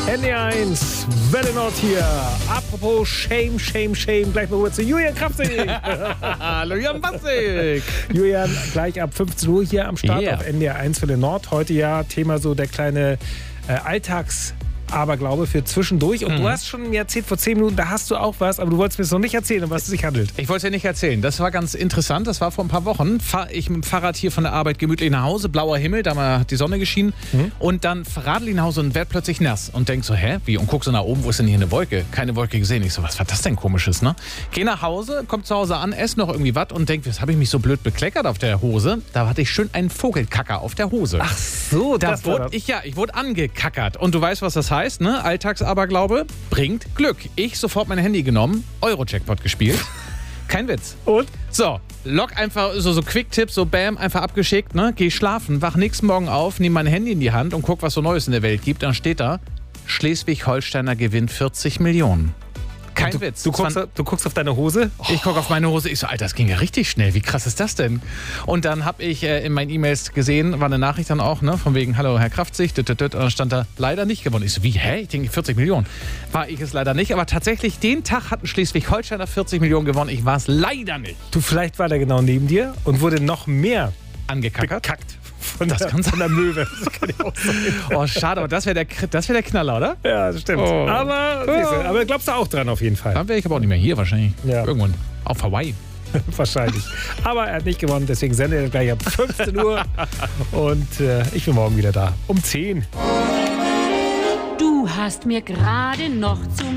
NDR1, Welle Nord hier. Apropos Shame. Gleich mal rüber zu Julian Kraftzig. Hallo Jan Batzig. Julian, gleich ab 15 Uhr hier am Start auf NDR1 Welle Nord. Heute ja Thema so der kleine Alltagsaberglaube für zwischendurch. Und du hast schon mir erzählt vor 10 Minuten, da hast du auch was, aber du wolltest mir es noch nicht erzählen, um was es sich handelt. Ich wollte es dir nicht erzählen. Das war ganz interessant. Das war vor ein paar Wochen. Fahre ich mit dem Fahrrad hier von der Arbeit gemütlich nach Hause. Blauer Himmel, da hat die Sonne geschienen. Und dann radel ich nach Hause und werde plötzlich nass. Und denk so, hä? Wie? Und guck so nach oben, wo ist denn hier eine Wolke? Keine Wolke gesehen. Ich so, was war das denn Komisches, ne? Geh nach Hause, komm zu Hause an, ess noch irgendwie was und denk, was habe ich mich so blöd bekleckert auf der Hose? Da hatte ich schön einen Vogelkacker auf der Hose. Ach so, ich wurde angekackert. Und du weißt, was das heißt, ne? Alltagsaberglaube bringt Glück. Ich sofort mein Handy genommen, Euro-Jackpot gespielt. Kein Witz. Und? So, log einfach, so Quick-Tipp, so bam, einfach abgeschickt, ne? Geh schlafen, wach nächsten Morgen auf, nehm mein Handy in die Hand und guck, was so Neues in der Welt gibt. Dann steht da, Schleswig-Holsteiner gewinnt 40 Millionen. Kein Witz. Du guckst auf deine Hose? Ich gucke auf meine Hose. Ich so, Alter, das ging ja richtig schnell. Wie krass ist das denn? Und dann habe ich in meinen E-Mails gesehen, war eine Nachricht dann auch, ne, von wegen, hallo Herr Kraftzig, und dann stand da, leider nicht gewonnen. Ich so, wie, hä? Ich denke 40 Millionen. War ich es leider nicht, aber tatsächlich den Tag hatten Schleswig-Holsteiner 40 Millionen gewonnen. Ich war es leider nicht. Du, vielleicht war der genau neben dir und wurde noch mehr angekackert. Bekackt. Von der Möwe. Das kann ich auch sein. Oh, schade, aber das wäre der Knaller, oder? Ja, das stimmt. Oh. Aber glaubst du auch dran auf jeden Fall. Dann wäre ich aber auch nicht mehr hier wahrscheinlich. Ja. Irgendwann auf Hawaii. Wahrscheinlich. Aber er hat nicht gewonnen, deswegen sendet er gleich ab 15 Uhr. Und ich bin morgen wieder da. Um 10. Du hast mir gerade noch zum